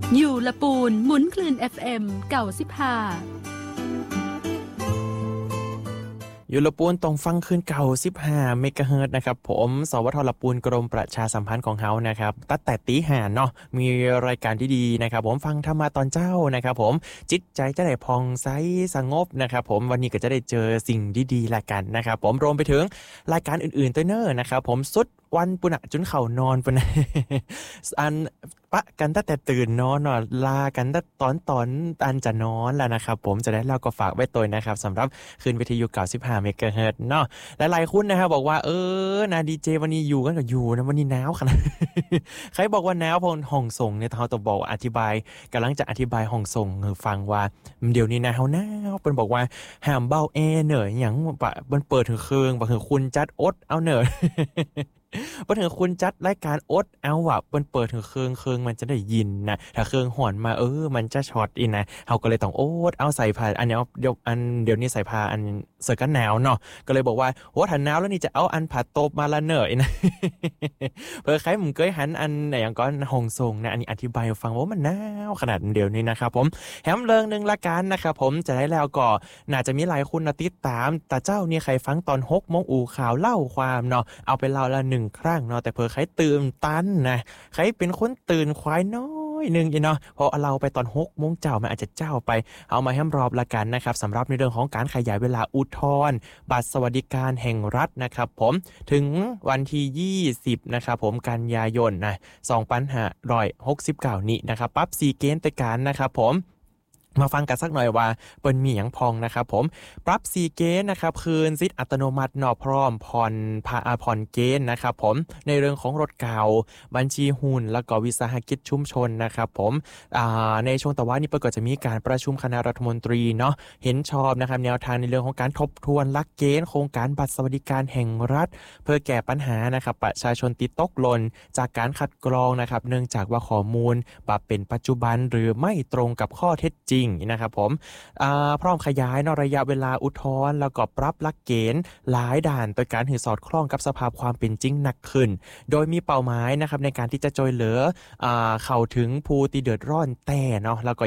อยู่ละปูนหมุนคลื่น FM 95 อยู่ละปูนตรงฟังคืนเก่า15เมกะเฮิรตซ์นะครับผมสวทละปูนกรมประชาสัมพันธ์ของเฮานะครับตั้งแต่ตีห้าเนาะมีรายการที่ดีนะครับผมฟังธรรมะตอนเจ้านะครับผมจิตใจจะได้ผ่องใสสงบนะครับผมวันนี้ก็จะได้เจอสิ่งดีๆละกันนะครับผมรวมไปถึงรายการอื่นๆตัวเนอร์นะครับผมสุดวันปุณะจนเข่านอนปุณะอันปะกันตั้งแต่ตื่นนอนนอนลากันตั้งตอนอันจะนอนแล้วนะครับผมจะได้เล่าก็ฝากไว้ตัวนะครับสำหรับคืนวิทยุ95เมกะเฮิรตซ์เนาะหลายๆคนนะครับบอกว่านะดีเจวันนี้อยู่กันก็อยู่นะวันนี้หนาวขนาด ใครบอกว่าหนาวเพราะห้องส่งเนี่ยเขาต้องบอกอธิบายกำลังจะอธิบายห้องส่งให้ฟังว่าเดี๋ยวนี้นะเฮาหนาวเพิ่นบอกว่าห้ามเบาแอร์เด้อหยังปะมันเปิดถึงคืนบ่คือคุณจัดอดเอาเด้อ บ่ถึงคุณจัดรายการอดเอาว่ะเปิดถึงเครื่องมันจะได้ยินนะถ้าเครื่องหอนมามันจะช็อตอีนะเฮาก็เลยต้องอดเอาใส่ผ้าอันนี้เดี๋ยวนี้ใส่ผ้าอันเสื้อกันหนาวเนาะก็เลยบอกว่าโหถ้าหนาวแล้วนี่จะเอาอันผ้าโตบมาละเนอะอีนะ เพื่อใครผมเคยหันอันไหนอย่างก่อนห้องส่งนะอันนี้อธิบายให้ฟังว่ามันหนาวขนาดเดียวนี้นะครับผมแฮมเรื่องนึงละกันนะครับผมจะได้แล้วก็น่าจะมีหลายคนติดตามแต่เจ้านี่ใครฟังตอน6 โมงอู่ข่าวเล่าความเนาะเอาไปเล่าละ1 ครั้งเนาะแต่เพื่อใครตื่นตันนะใครเป็นคนตื่นควายน้อยนึงอีเนาะพอเราไปตอน6 โมงเจ้ามันอาจจะเจ้าไปเอามาแฮมรอบละกันนะครับสำหรับในเรื่องของการขยายเวลาอุทธรณ์บัตรสวัสดิการแห่งรัฐนะครับผมถึงวันที่20นะครับผมกันยายนนะ2569นี้นะครับปรับ4เกณฑ์แต่การนะครับผมมาฟังกันสักหน่อยว่าเปิ้นมีหยังพองนะครับผมปรับ4เกณฑ์นะครับคืนสิทธิ์อัตโนมัติเนาะพร้อมผ่อนเกณฑ์นะครับผมในเรื่องของรถเก่าบัญชีหุ้นแล้วก็วิสาหกิจชุมชนนะครับผมในช่วงตะวันนี้เปิ้นก็จะมีการประชุมคณะรัฐมนตรีเนาะเห็นชอบนะครับแนวทางในเรื่องของการทบทวนหลักเกณฑ์โครงการบัตรสวัสดิการแห่งรัฐเพื่อแก้ปัญหานะครับประชาชนติดตกหล่นจากการคัดกรองนะครับเนื่องจากว่าข้อมูลเป็นปัจจุบันหรือไม่ตรงกับข้อเท็จจริงนะครับผมพร้อมขยายระยะเวลาอุทธรณ์แล้วก็ปรับหลักเกณฑ์หลายด่านโดยการสอดคล้องกับสภาพความเป็นจริงหนักขึ้นโดยมีเป้าหมายนะครับในการที่จะช่วยเหลือเข้าถึงผู้ที่เดือดร้อนแต่เนาะแล้วก็